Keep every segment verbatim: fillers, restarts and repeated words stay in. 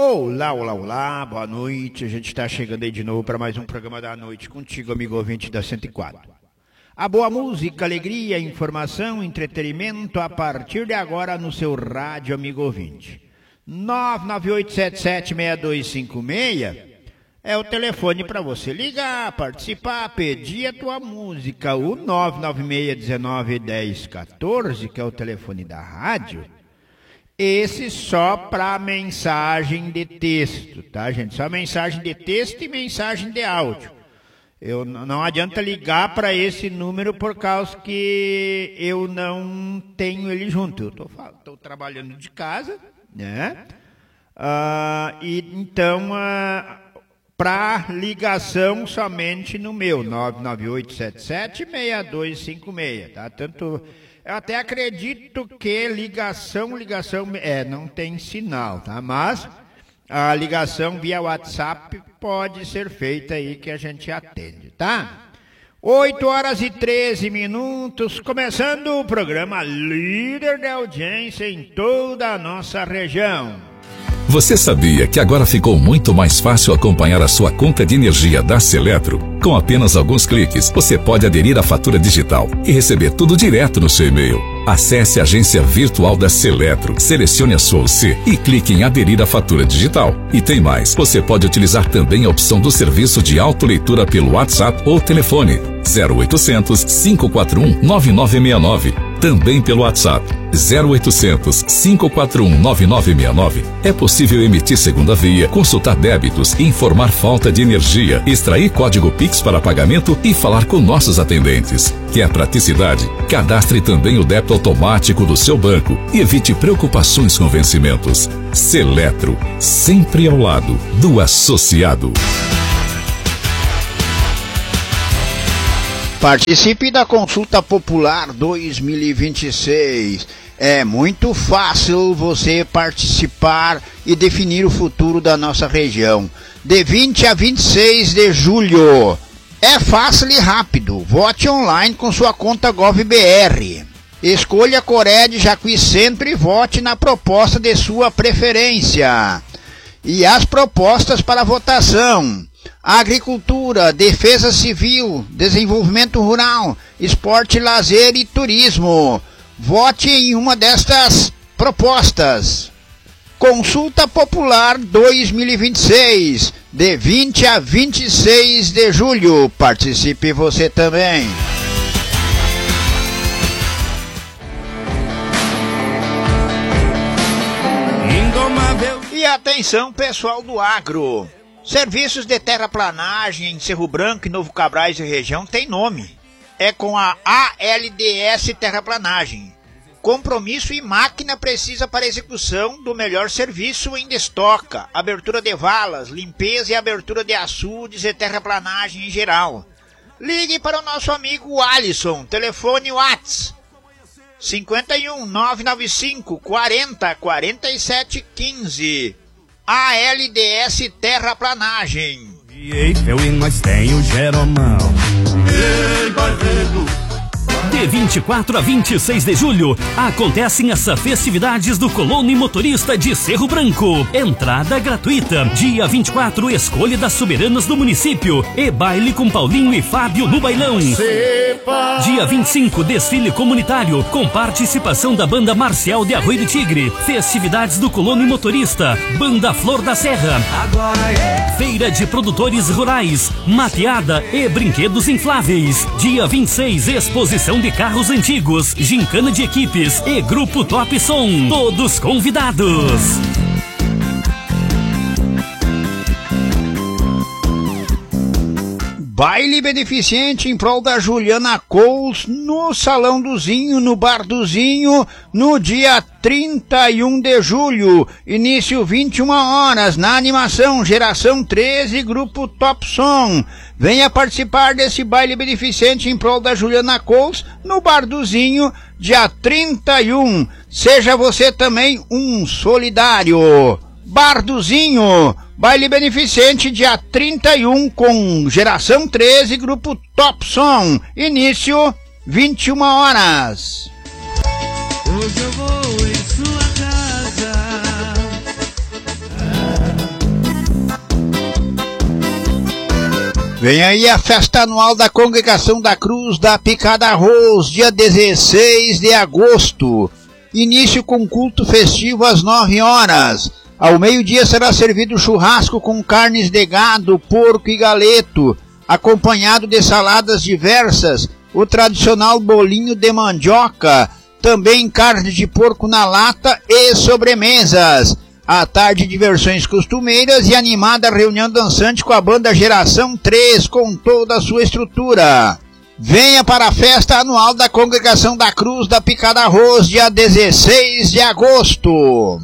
Olá, olá, olá, boa noite. A gente está chegando aí de novo para mais um programa da noite contigo, amigo ouvinte da cento e quatro. A boa música, alegria, informação, entretenimento a partir de agora no seu rádio, amigo ouvinte. nove nove oito sete sete seis dois cinco seis é o telefone para você ligar, participar, pedir a tua música. O nove nove seis um nove um zero um quatro, que é o telefone da rádio. Esse só para mensagem de texto, tá, gente? Só mensagem de texto e mensagem de áudio. Eu, não adianta ligar para esse número por causa que eu não tenho ele junto. Eu tô, tô trabalhando de casa, né? Ah, e então, ah, para ligação somente no meu, nove nove oito sete sete seis dois cinco seis, tá? Tanto... Eu até acredito que ligação, ligação, é, não tem sinal, tá? Mas a ligação via WhatsApp pode ser feita aí que a gente atende, tá? oito horas e treze minutos, começando o programa líder de audiência em toda a nossa região. Você sabia que agora ficou muito mais fácil acompanhar a sua conta de energia da Seletro? Com apenas alguns cliques, você pode aderir à fatura digital e receber tudo direto no seu e-mail. Acesse a agência virtual da Seletro, selecione a sua U C e clique em aderir à fatura digital. E tem mais, você pode utilizar também a opção do serviço de autoleitura pelo WhatsApp ou telefone zero oitocentos, cinco quatro um, nove nove seis nove. Também pelo WhatsApp zero oitocentos, cinco quatro um, nove nove seis nove. É possível emitir segunda via, consultar débitos, informar falta de energia, extrair código Pix para pagamento e falar com nossos atendentes. Quer praticidade? Cadastre também o débito automático do seu banco e evite preocupações com vencimentos. Seletro, sempre ao lado do associado. Participe da Consulta Popular dois mil e vinte e seis. É muito fácil você participar e definir o futuro da nossa região. De vinte a vinte e seis de julho. É fácil e rápido. Vote online com sua conta GovBR. Escolha a Coreia de Jacuí Centro e vote na proposta de sua preferência. E as propostas para votação: agricultura, defesa civil, desenvolvimento rural, esporte, lazer e turismo. Vote em uma destas propostas. Consulta Popular dois mil e vinte e seis, de vinte a vinte e seis de julho. Participe você também. E atenção, pessoal do agro. Serviços de terraplanagem em Cerro Branco e Novo Cabrais e região tem nome. É com a A L D S Terraplanagem. Compromisso e máquina precisa para execução do melhor serviço em destoca, abertura de valas, limpeza e abertura de açudes e terraplanagem em geral. Ligue para o nosso amigo Alisson, telefone WhatsApp cinco um nove nove cinco quarenta quarenta e sete quinze. A L D S Terraplanagem. E Eiffel e nós tem o Jeromão. Ei, Barreto. De vinte e quatro a vinte e seis de julho, acontecem as festividades do Colono e Motorista de Cerro Branco. Entrada gratuita. Dia vinte e quatro, escolha das soberanas do município e baile com Paulinho e Fábio no bailão. Sepa. Dia vinte e cinco, desfile comunitário com participação da Banda Marcial de Arroio do Tigre. Festividades do Colono e Motorista, Banda Flor da Serra. Agora é. Feira de produtores rurais, mateada e brinquedos infláveis. Dia vinte e seis, exposição de carros antigos, gincana de equipes e grupo Top Som. Todos convidados. Baile beneficente em prol da Juliana Coles no Salão do Zinho, no Bar do Zinho, no dia trinta e um de julho, início vinte e uma horas, na animação Geração treze, grupo Top Som. Venha participar desse baile beneficente em prol da Juliana Coles no Bar do Zinho, dia trinta e um. Seja você também um solidário. Bar do Zinho, baile beneficente dia trinta e um com Geração treze, grupo Top Som, início vinte e uma horas. Hoje eu vou em sua casa. Vem aí a festa anual da Congregação da Cruz da Picada Arroz, dia dezesseis de agosto. Início com culto festivo às nove horas. Ao meio-dia será servido churrasco com carnes de gado, porco e galeto, acompanhado de saladas diversas, o tradicional bolinho de mandioca, também carne de porco na lata e sobremesas. À tarde, diversões costumeiras e animada reunião dançante com a banda Geração três, com toda a sua estrutura. Venha para a festa anual da Congregação da Cruz da Picada Arroz, dia dezesseis de agosto.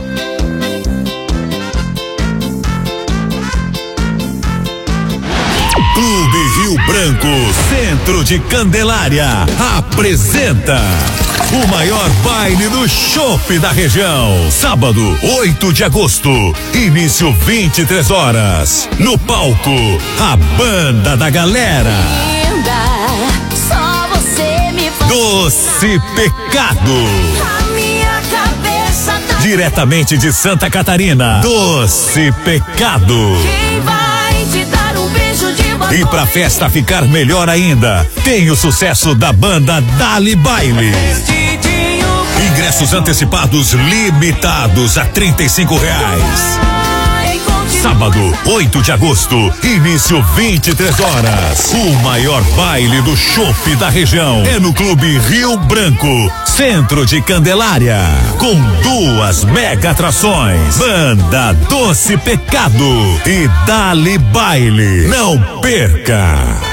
Clube Rio Branco, Centro de Candelária, apresenta o maior baile do chopp da região. Sábado, oito de agosto, início vinte e três horas. No palco, a banda da galera. Linda, só você me faz Doce Pecado. a minha cabeça tá Diretamente de Santa Catarina, Doce Pecado. Quem vai te dar um beijo de boa E pra festa ficar melhor ainda, tem o sucesso da banda Dali Baile. Ingressos antecipados limitados a trinta e cinco reais. Sábado, oito de agosto, início vinte e três horas. O maior baile do chopp da região é no Clube Rio Branco, Centro de Candelária, com duas mega atrações: Banda Doce Pecado e Dali Baile. Não perca!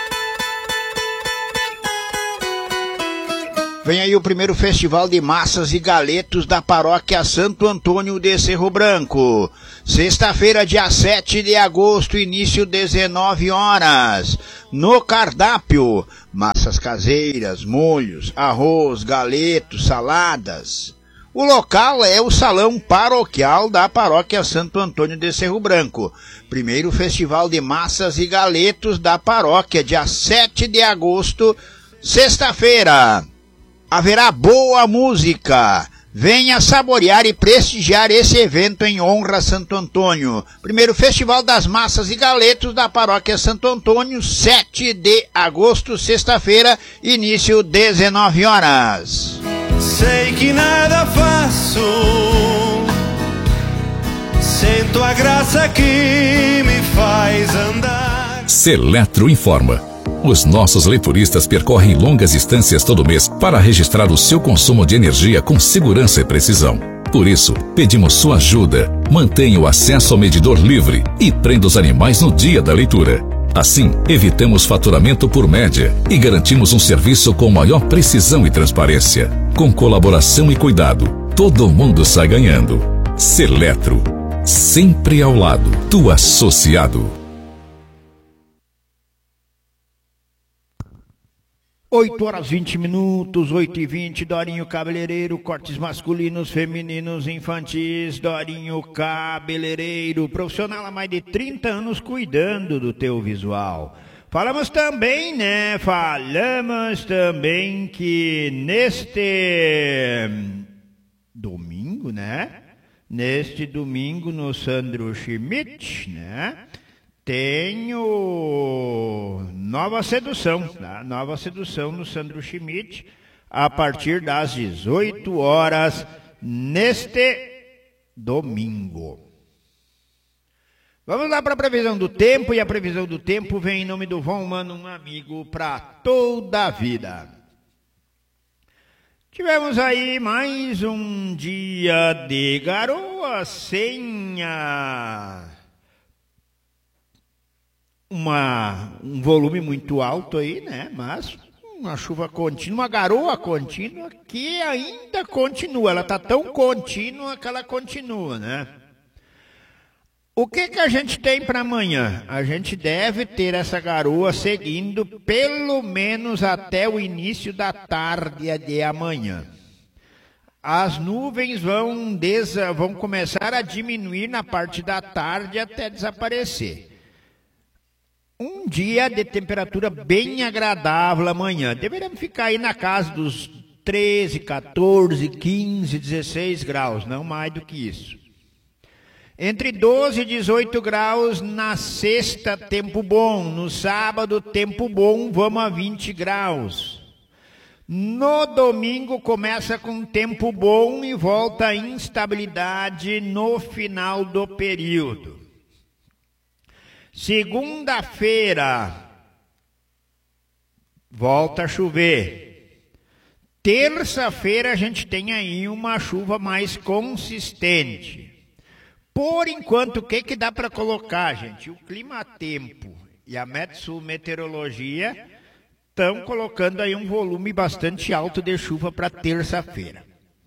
Vem aí o primeiro festival de massas e galetos da paróquia Santo Antônio de Cerro Branco. Sexta-feira, dia sete de agosto, início dezenove horas. No cardápio, massas caseiras, molhos, arroz, galetos, saladas. O local é o Salão Paroquial da paróquia Santo Antônio de Cerro Branco. Primeiro festival de massas e galetos da paróquia, dia sete de agosto, sexta-feira. Haverá boa música. Venha saborear e prestigiar esse evento em honra a Santo Antônio. Primeiro Festival das Massas e Galetos da Paróquia Santo Antônio, sete de agosto, sexta-feira, início dezenove horas. Sei que nada faço sem tua graça que me faz andar. Seletro informa. Os nossos leituristas percorrem longas distâncias todo mês para registrar o seu consumo de energia com segurança e precisão. Por isso, pedimos sua ajuda. Mantenha o acesso ao medidor livre e prenda os animais no dia da leitura. Assim, evitamos faturamento por média e garantimos um serviço com maior precisão e transparência. Com colaboração e cuidado, todo mundo sai ganhando. Seletro, sempre ao lado do associado. oito horas vinte minutos, oito e vinte, Dorinho Cabeleireiro, cortes masculinos, femininos, infantis, Dorinho Cabeleireiro, profissional há mais de trinta anos cuidando do teu visual. Falamos também, né, falamos também que neste domingo, né, neste domingo no Sandro Schmidt, né, tenho nova sedução, tá? Nova sedução no Sandro Schmidt, a partir das dezoito horas, neste domingo. Vamos lá para a previsão do tempo, e a previsão do tempo vem em nome do Von Mano, um amigo para toda a vida. Tivemos aí mais um dia de garoa sem a... Uma, um volume muito alto aí, né? Mas uma chuva contínua, uma garoa contínua que ainda continua. Ela está tão contínua que ela continua, né? O que que a gente tem para amanhã? A gente deve ter essa garoa seguindo pelo menos até o início da tarde de amanhã. As nuvens vão, des... vão começar a diminuir na parte da tarde até desaparecer. Um dia de temperatura bem agradável amanhã. Deveremos ficar aí na casa dos treze, quatorze, quinze, dezesseis graus, não mais do que isso. Entre doze e dezoito graus na sexta, tempo bom. No sábado, tempo bom, vamos a vinte graus. No domingo começa com tempo bom e volta a instabilidade no final do período. Segunda-feira, volta a chover. Terça-feira a gente tem aí uma chuva mais consistente. Por enquanto, o que, que dá para colocar, gente? O clima-tempo e a Metsu-Meteorologia estão colocando aí um volume bastante alto de chuva para terça-feira.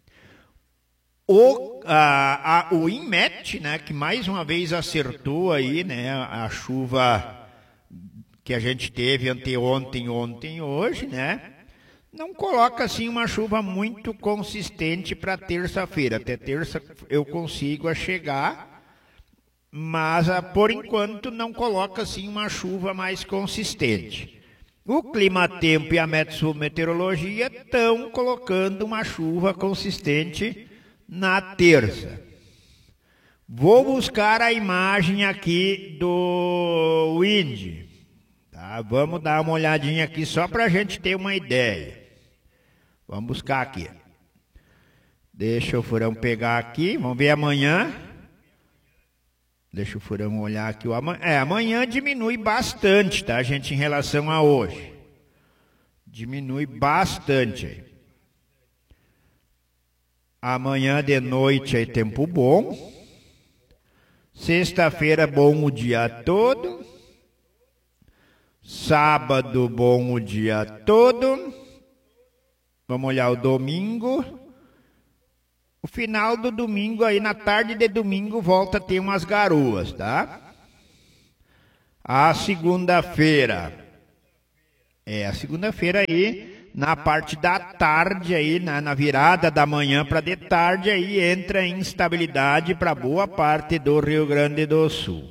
O, a, a, o INMET, né, que mais uma vez acertou aí, né, a chuva que a gente teve anteontem, ontem e hoje, né? Não coloca assim uma chuva muito consistente para terça-feira. Até terça eu consigo chegar, mas por enquanto não coloca assim uma chuva mais consistente. O clima-tempo e a Metsu-Meteorologia estão colocando uma chuva consistente na terça. Vou buscar a imagem aqui do wind. Tá? Vamos dar uma olhadinha aqui só para a gente ter uma ideia. Vamos buscar aqui. Deixa o Furão pegar aqui. Vamos ver amanhã. Deixa o Furão olhar aqui. O amanhã. É, amanhã diminui bastante, tá, gente, em relação a hoje. Diminui bastante aí. Amanhã de noite aí tempo bom. Sexta-feira bom o dia todo. Sábado bom o dia todo. Vamos olhar o domingo. O final do domingo aí, na tarde de domingo, volta a ter umas garoas, tá? A segunda-feira. É, a segunda-feira aí, na parte da tarde aí, na, na virada da manhã para de tarde, aí entra instabilidade para boa parte do Rio Grande do Sul.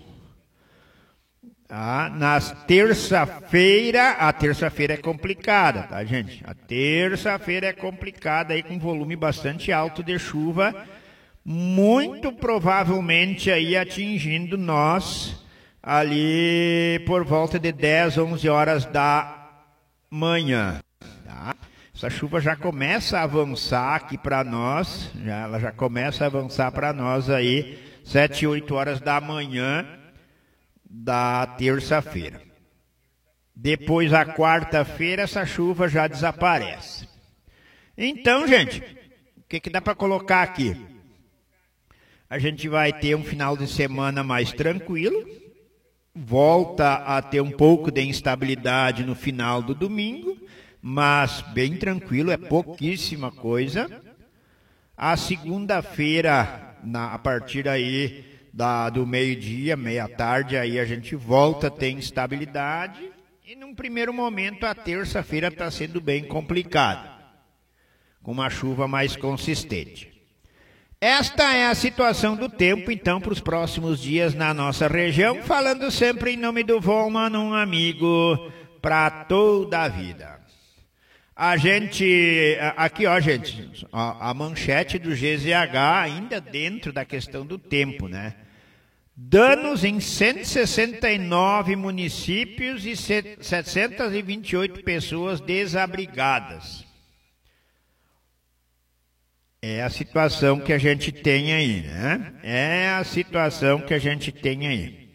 Ah, na terça-feira, a terça-feira é complicada, tá, gente? A terça-feira é complicada aí com volume bastante alto de chuva, muito provavelmente aí atingindo nós ali por volta de dez, onze horas da manhã, tá? Essa chuva já começa a avançar aqui para nós, já, ela já começa a avançar para nós aí sete, oito horas da manhã da terça-feira. Depois, a quarta-feira, essa chuva já desaparece. Então, gente, o que, que dá para colocar aqui? A gente vai ter um final de semana mais tranquilo, volta a ter um pouco de instabilidade no final do domingo, mas bem tranquilo, é pouquíssima coisa. A segunda-feira, a partir aí Da, do meio-dia, meia-tarde, aí a gente volta a ter instabilidade. E num primeiro momento, a terça-feira está sendo bem complicada, com uma chuva mais consistente. Esta é a situação do tempo, então, para os próximos dias na nossa região. Falando sempre em nome do Volman, um amigo para toda a vida. A gente, aqui ó gente, a, a manchete do G Z H ainda dentro da questão do tempo, né? Danos em cento e sessenta e nove municípios e setecentas e vinte e oito pessoas desabrigadas. É a situação que a gente tem aí, né? É a situação que a gente tem aí.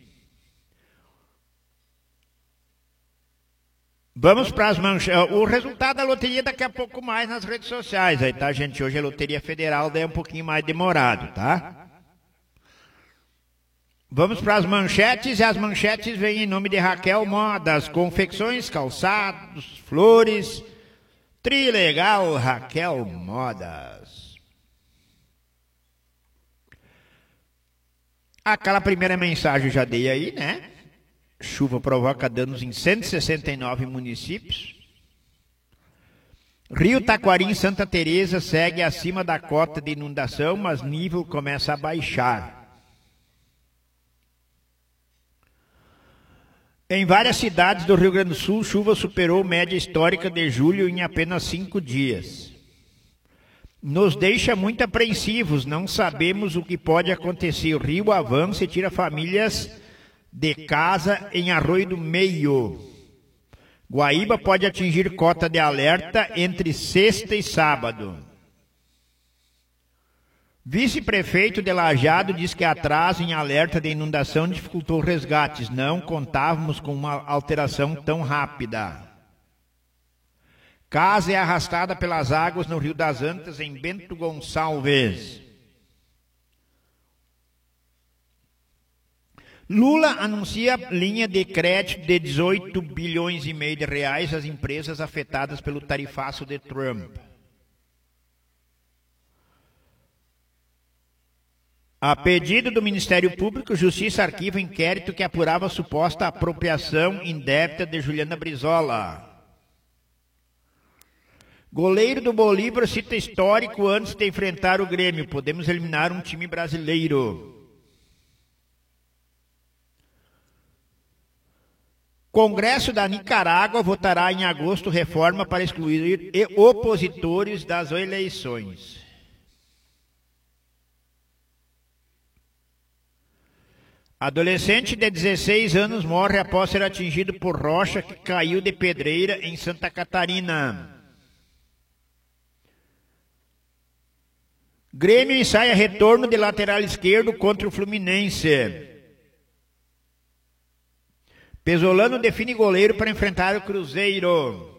Vamos para as manchetes. O resultado da loteria daqui a pouco mais nas redes sociais. Aí, tá, gente? Hoje a Loteria Federal daí é um pouquinho mais demorado, tá? Vamos para as manchetes. E as manchetes vêm em nome de Raquel Modas. Confecções, calçados, flores. Trilegal Raquel Modas. Aquela primeira mensagem eu já dei aí, né? Chuva provoca danos em cento e sessenta e nove municípios. Rio Taquari, em Santa Teresa, segue acima da cota de inundação, mas nível começa a baixar. Em várias cidades do Rio Grande do Sul, chuva superou média histórica de julho em apenas cinco dias. nos deixa muito apreensivos. Não sabemos o que pode acontecer. O rio avança e tira famílias de casa em Arroio do Meio. Guaíba pode atingir cota de alerta entre sexta e sábado. Vice-prefeito de Lajeado diz que atraso em alerta de inundação dificultou resgates. Não contávamos com uma alteração tão rápida. Casa é arrastada pelas águas no Rio das Antas, em Bento Gonçalves. Lula anuncia linha de crédito de dezoito bilhões e meio de reais às empresas afetadas pelo tarifaço de Trump. A pedido do Ministério Público, Justiça arquiva inquérito que apurava a suposta apropriação indébita de Juliana Brizola. Goleiro do Bolívar cita histórico antes de enfrentar o Grêmio. Podemos eliminar um time brasileiro. Congresso da Nicarágua votará em agosto reforma para excluir opositores das eleições. Adolescente de dezesseis anos morre após ser atingido por rocha que caiu de pedreira em Santa Catarina. Grêmio ensaia retorno de lateral esquerdo contra o Fluminense. Pesolano define goleiro para enfrentar o Cruzeiro.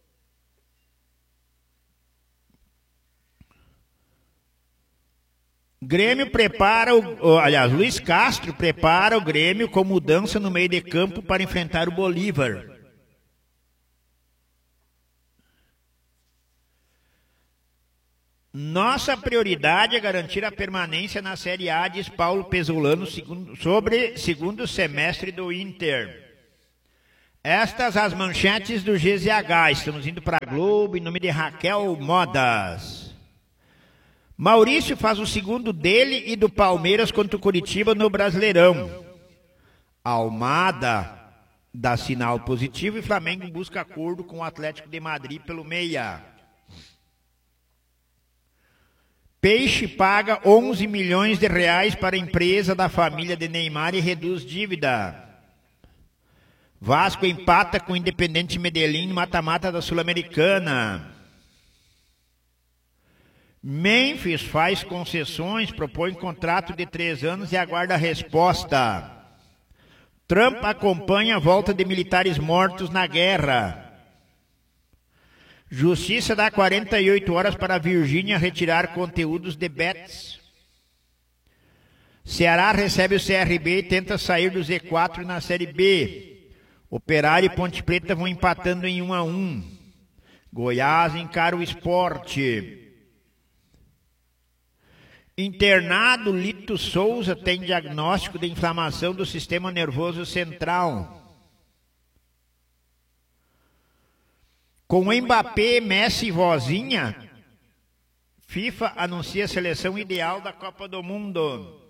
Grêmio prepara, o, aliás, Luiz Castro prepara o Grêmio com mudança no meio de campo para enfrentar o Bolívar. Nossa prioridade é garantir a permanência na Série A, diz Paulo Pesolano segundo, sobre segundo semestre do Inter. Estas as manchetes do G Z H. Estamos indo para a Globo em nome de Raquel Modas. Maurício faz o segundo dele e do Palmeiras contra o Curitiba no Brasileirão. Almada dá sinal positivo e Flamengo busca acordo com o Atlético de Madrid pelo meia. Peixe paga onze milhões de reais para a empresa da família de Neymar e reduz dívida. Vasco empata com o Independente Medellín no mata-mata da Sul-Americana. Memphis faz concessões, propõe contrato de três anos e aguarda a resposta. Trump acompanha a volta de militares mortos na guerra. Justiça dá quarenta e oito horas para a Virgínia retirar conteúdos de bets. Ceará recebe o C R B e tenta sair do Z quatro na Série B. Operário e Ponte Preta vão empatando em um a um. Goiás encara o Sport. Internado Lito Souza tem diagnóstico de inflamação do sistema nervoso central. Com Mbappé, Messi e Vozinha, FIFA anuncia a seleção ideal da Copa do Mundo.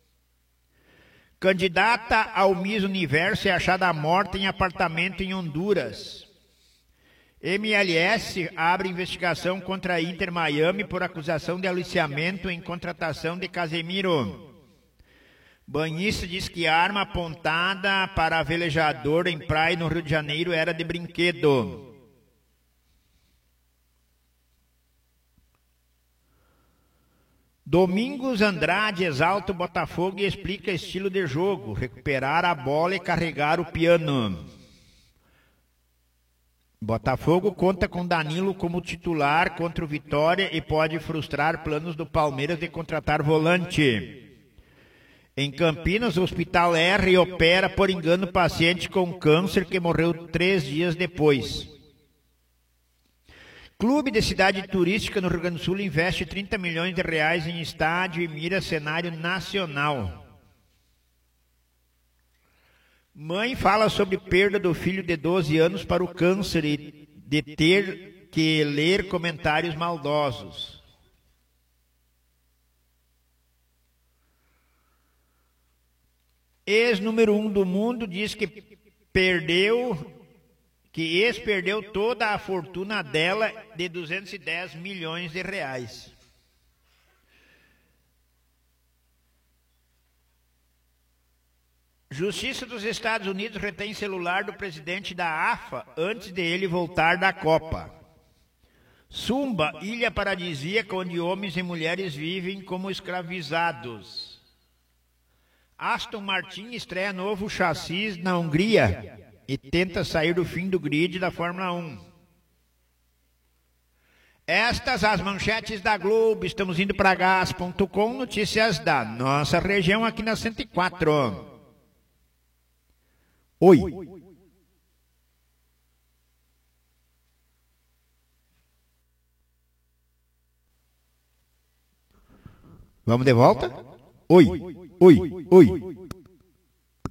Candidata ao Miss Universo é achada morta em apartamento em Honduras. M L S abre investigação contra a Inter Miami por acusação de aliciamento em contratação de Casemiro. Banhista diz que a arma apontada para velejador em praia no Rio de Janeiro era de brinquedo. Domingos Andrade exalta o Botafogo e explica estilo de jogo, recuperar a bola e carregar o piano. Botafogo conta com Danilo como titular contra o Vitória e pode frustrar planos do Palmeiras de contratar volante. Em Campinas, o Hospital R opera por engano paciente com câncer que morreu três dias depois. Clube de cidade turística no Rio Grande do Sul investe trinta milhões de reais em estádio e mira cenário nacional. Mãe fala sobre perda do filho de doze anos para o câncer e de ter que ler comentários maldosos. Ex-número um do mundo diz que perdeu... que ex perdeu toda a fortuna dela de duzentos e dez milhões de reais. Justiça dos Estados Unidos retém celular do presidente da A F A antes de ele voltar da Copa. Sumba, ilha paradisíaca onde homens e mulheres vivem como escravizados. Aston Martin estreia novo chassi na Hungria e tenta sair do fim do grid da Fórmula um. Estas as manchetes da Globo. Estamos indo para gás ponto com, notícias da nossa região aqui na cento e quatro. Oi. Vamos de volta? Oi, oi, oi.